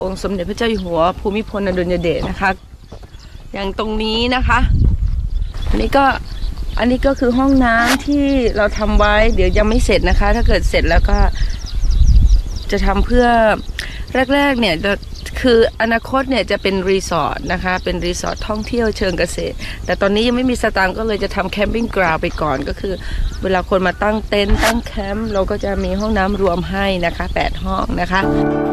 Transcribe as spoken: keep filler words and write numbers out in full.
องค์สมเด็จพระเจ้าอยู่หัวภูมิพลอดุลยเดชนะคะอย่างตรงนี้นะคะอันนี้ก็อันนี้ก็คือห้องน้ำที่เราทำไว้เดี๋ยวยังไม่เสร็จนะคะถ้าเกิดเสร็จแล้วก็จะทำเพื่อแรกๆเนี่ยคืออนาคตเนี่ยจะเป็นรีสอร์ทนะคะเป็นรีสอร์ทท่องเที่ยวเชิงเกษตรแต่ตอนนี้ยังไม่มีสตางค์ก็เลยจะทำแคมปิ้งกราวด์ไปก่อนก็คือเวลาคนมาตั้งเต็นท์ตั้งแคมป์เราก็จะมีห้องน้ำรวมให้นะคะแปดห้องนะคะ